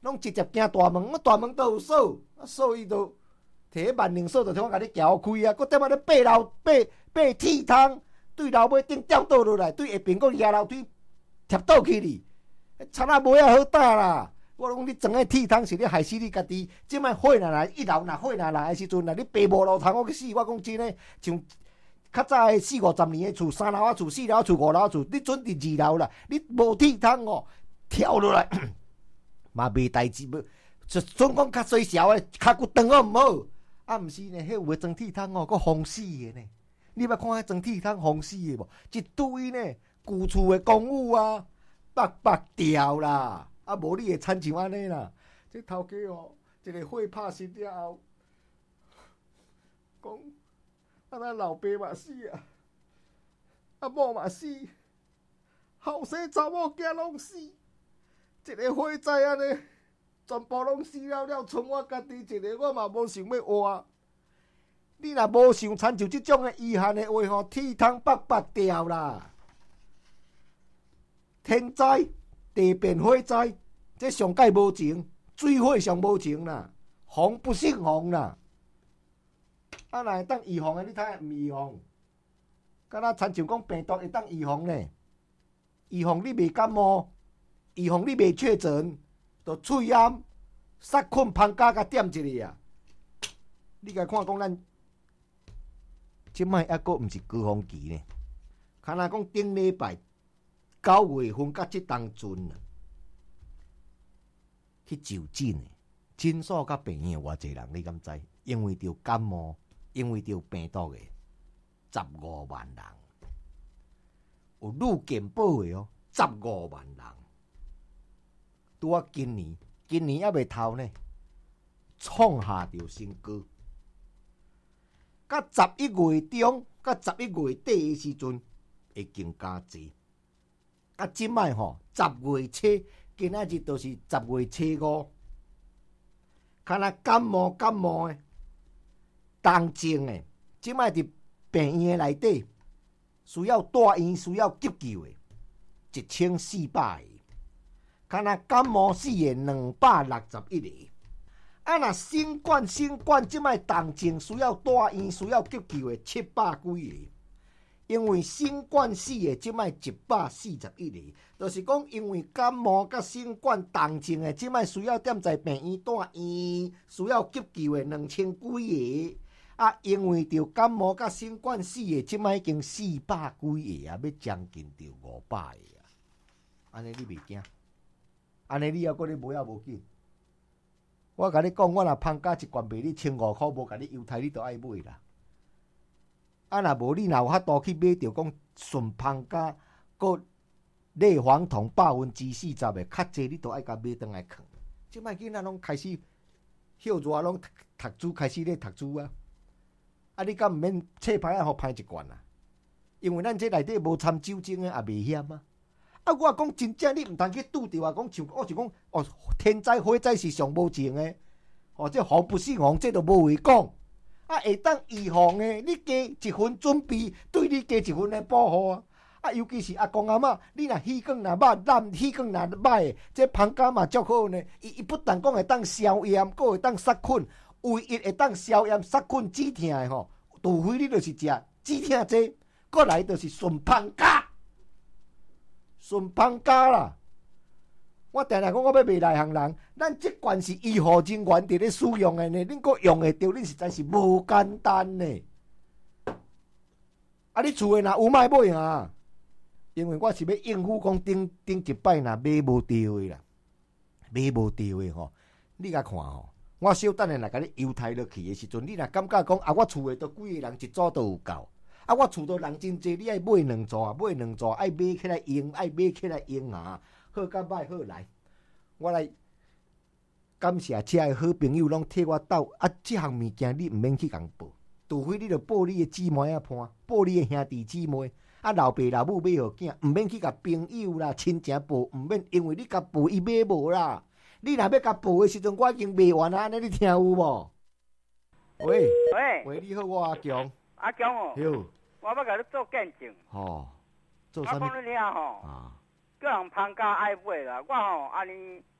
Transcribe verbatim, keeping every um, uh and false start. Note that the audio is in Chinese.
拢直接行大门，我大门都有锁，啊锁伊都摕迄万能锁，就听我甲你撬开啊！佮踮仔咧爬楼爬爬铁窗，对楼尾顶掉倒落来，对下边佮压楼梯贴倒去哩，贼仔无遐好打啦！我讲你装个铁窗是咧害死你家己，即摆火若来，一楼若火若来的时阵，若你爬无路通，我去死！我讲真诶，像较早诶四五十年诶厝，三楼啊厝、四楼啊厝、五楼啊厝，你准伫二楼啦，你无铁窗哦，跳落来嘛袂代志，就总讲较细小诶，骹骨长哦毋好，啊毋是呢，迄有诶装铁窗哦，佫防死诶呢。你捌看迄装铁窗防死诶无？一堆呢，旧厝诶公寓啊，白白掉啦。啊，无你会惨像安尼啦！这头家哦，一个火拍死了后，讲啊，咱老爸嘛死啊，阿某嘛死，后生查某囝拢死，一个火灾安尼，全部拢死了了，剩我家己一个，我嘛无想要活。你若无想惨像即种的遗憾的话吼，铁窗白白掉啦！天灾。地变火灾，这上界无情，水火上无情啦，防不胜防啦。啊，若会当预防的，你睇下毋预防，敢若亲像讲病毒会当预防呢？预防你袂感冒，预防你袂确诊，就喙炎、杀菌、芳家甲点一下啊！你甲看讲咱即摆还阁毋是高峰期呢，敢若讲顶礼拜。九月份到即当阵啊，去就诊诶，诊所甲病院偌济人，你敢知？因为着感冒，因为着病毒诶，十五万人，有入健保诶哦，十五万人。拄啊，今年，今年还未透呢，创下着新高。到十一月中，到十一月底诶时阵，会更加济。啊，即摆吼，十月初，今仔日就是十月初五，敢若感冒感冒诶，重症诶，即摆伫病院内底需要住院、需要急救诶，一千四百个，敢若感冒死诶，两百六十一个。啊，若新冠新冠即摆重症需要住院、需要急救诶，七百几个。因为新冠死的即摆一百四十一个，就是讲因为感冒甲新冠重症的即摆需要踮在病院住院，需要急救的两千几个。啊，因为着感冒甲新冠死的即摆已经四百几个啊，要将近着五百个啊。安尼你袂惊？安尼你还搁咧无要无紧？我甲你讲，我若芳家一罐卖你千五箍，无甲你犹太，你都爱买啦。啊，若无你若有法度去买着讲顺芳家，搁类黄酮百分之四十的，较济你都爱甲买倒来囥。即摆囡仔拢开始休热，拢读读书开始咧读书啊！啊，你敢毋免册牌啊，互歹一罐啊？因为咱这内底无掺酒精的，也袂险啊！啊，我讲真正你毋通去拄着啊！讲像我就讲哦，天灾火灾是上无情的，哦，这防不胜防，这都无话讲。啊，会当预防的，你加一份准备，对你加一份的保护啊！啊，尤其是阿公阿嬷，你若气管若歹，咱气管若歹，这芳家嘛足好呢。伊伊不但讲会当消炎，佫会当杀菌，唯一会当消炎杀菌止痛的吼，除非你就是食止痛剂，佫来就是顺芳家，顺芳家啦。我定定讲，我要卖内行人，咱即罐是医护人员伫咧使用的呢，恁阁用会着，恁实在是无简单呢。啊，你厝诶若有卖买啊？因为我是要应付讲顶顶一摆若买无着诶啦，买无着诶吼，你甲看吼，我小等下来甲你犹太落去诶时阵，你若感觉讲啊，我厝诶都几个人一组都有够，啊，我厝都人真济，你爱买两组，买两组爱买起来用，爱买起来用啊。好甲歹好来，我来感谢遮个好朋友，拢替我斗啊！即项物件你毋免去共报，除非你着报你的姊妹仔伴，报你的兄弟姊妹。啊，老爸老母买互囝，毋免去甲朋友啦、亲情报，毋免，因为你甲报伊买无啦。你若要甲报的时阵，我已经卖完啊！安尼你听有无？喂喂喂，你好，我阿强。 阿强哦， 哟， 我要甲你做见证。 吼，做我啥物？ 讲你听吼， 啊， 叫人芳家爱买啦。我吼安尼